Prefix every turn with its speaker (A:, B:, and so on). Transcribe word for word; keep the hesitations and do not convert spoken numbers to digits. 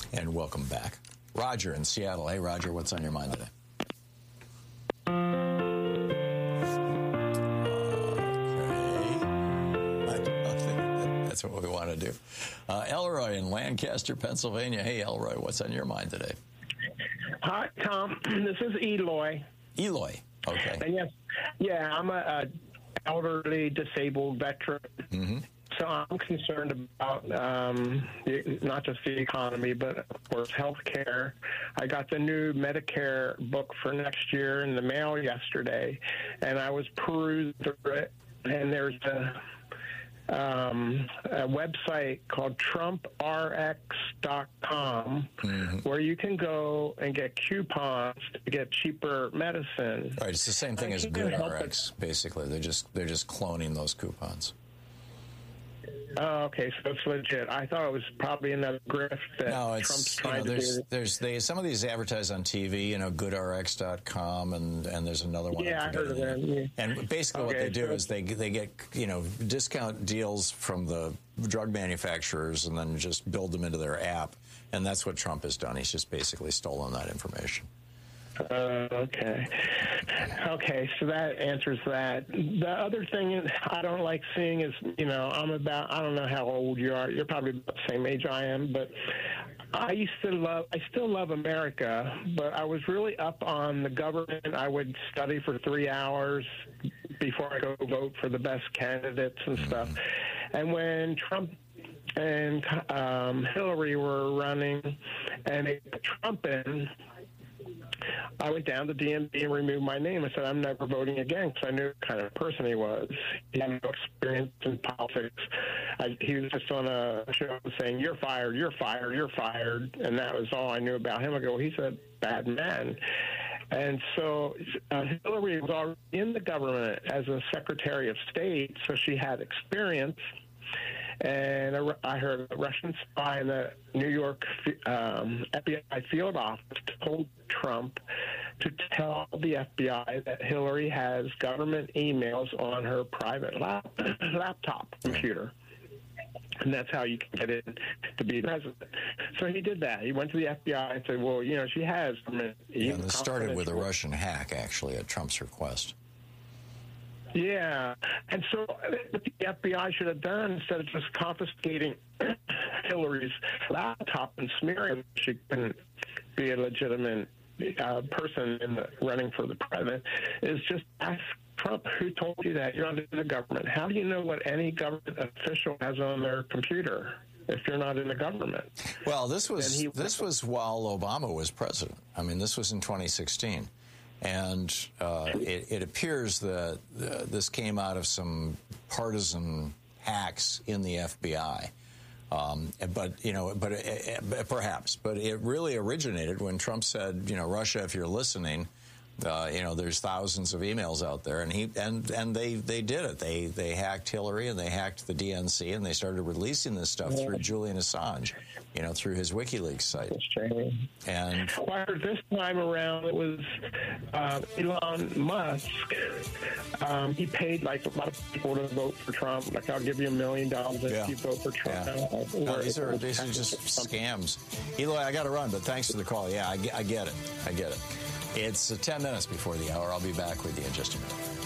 A: And welcome back. Roger in Seattle. Hey, Roger, what's on your mind today? That's what we want to do. Uh, Elroy in Lancaster, Pennsylvania. Hey, Elroy, what's on your mind today?
B: Hi, Tom. This is Eloy.
A: Eloy. Okay.
B: And yes, yeah, I'm a, a elderly disabled veteran.
A: Mm-hmm.
B: So I'm concerned about um, not just the economy, but of course health care. I got the new Medicare book for next year in the mail yesterday, and I was perusing through it, and there's a Um, a website called Trump R X dot com, mm-hmm. where you can go and get coupons to get cheaper medicine.
A: Right, it's the same thing as GoodRx. Basically, they're just they're just cloning those coupons.
B: Oh, okay, so it's legit. I thought it was probably another grift that
A: no, it's,
B: Trump's
A: you
B: trying
A: know, there's,
B: to do.
A: There's they some of these advertise on T V, you know, Good R X dot com, and, and there's another one.
B: Yeah, I heard of them. Yeah.
A: And basically, okay, what they do so is they they get you know discount deals from the drug manufacturers, and then just build them into their app, and that's what Trump has done. He's just basically stolen that information.
B: Uh, okay. Okay, so that answers that. The other thing I don't like seeing is, you know, I'm about, I don't know how old you are. You're probably about the same age I am, but I used to love, I still love America, but I was really up on the government. I would study for three hours before I go vote for the best candidates and stuff. And when Trump and um, Hillary were running and they put Trump in, I went down to D M V and removed my name. I said, I'm never voting again, because I knew what kind of person he was. He had no experience in politics. I, he was just on a show saying, you're fired, you're fired, you're fired. And that was all I knew about him. I go, well, he's a bad man. And so uh, Hillary was already in the government as a Secretary of State, so she had experience. And I heard a Russian spy in the New York um, F B I field office told Trump to tell the F B I that Hillary has government emails on her private lap- laptop computer. And that's how you can get in to be president. So he did that. He went to the F B I and said, well, you know, she has.
A: Yeah, and this started with a Russian hack, actually, at Trump's request.
B: Yeah, and so what the F B I should have done, instead of just confiscating Hillary's laptop and smearing she couldn't be a legitimate uh, person in the running for the president, is just ask Trump, who told you that? You're not in the government. How do you know what any government official has on their computer if you're not in the government?
A: Well, this was he, this was while Obama was president. I mean, this was in twenty sixteen. And uh, it, it appears that uh, this came out of some partisan hacks in the F B I. Um, but, you know, but it, it, perhaps. But it really originated when Trump said, you know, Russia, if you're listening, uh, you know, there's thousands of emails out there. And he and and they, they did it. They they hacked Hillary and they hacked the D N C and they started releasing this stuff yeah. through Julian Assange, you know, through his WikiLeaks site. And
B: well, this time around, it was uh, Elon Musk. Um, he paid like a lot of people to vote for Trump. Like, I'll give you a million dollars if
A: yeah.
B: you vote for Trump.
A: Yeah. No, these are these are just scams. Eloy, I got to run, but thanks for the call. Yeah, I, I get it. I get it. It's ten minutes before the hour. I'll be back with you in just a minute.